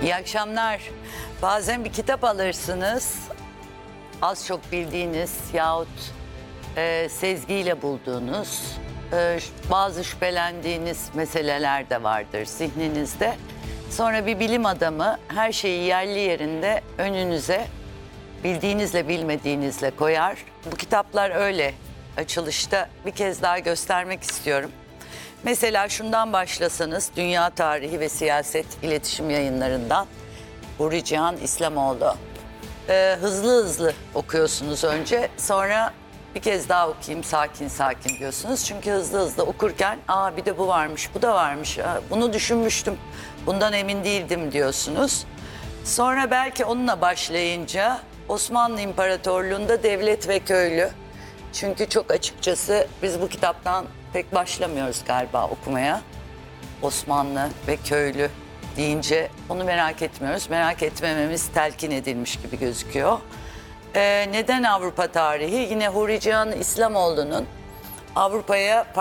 İyi akşamlar. Bazen bir kitap alırsınız, az çok bildiğiniz yahut sezgiyle bulduğunuz, bazı şüphelendiğiniz meseleler de vardır zihninizde. Sonra bir bilim adamı her şeyi yerli yerinde önünüze bildiğinizle bilmediğinizle koyar. Bu kitaplar öyle. Açılışta bir kez daha göstermek istiyorum. Mesela şundan başlasanız, Dünya Tarihi ve Siyaset İletişim Yayınlarından Huri Cihan İslamoğlu. Hızlı hızlı okuyorsunuz önce, sonra bir kez daha okuyayım sakin sakin diyorsunuz. Çünkü hızlı hızlı okurken bir de bu varmış, bu da varmış, bunu düşünmüştüm, bundan emin değildim diyorsunuz. Sonra belki onunla başlayınca Osmanlı İmparatorluğu'nda devlet ve köylü. Çünkü çok açıkçası biz bu kitaptan pek başlamıyoruz galiba okumaya. Osmanlı ve köylü deyince onu merak etmiyoruz. Merak etmememiz telkin edilmiş gibi gözüküyor. Neden Avrupa tarihi? Yine Huri Cihan İslamoğlu'nun Avrupa'ya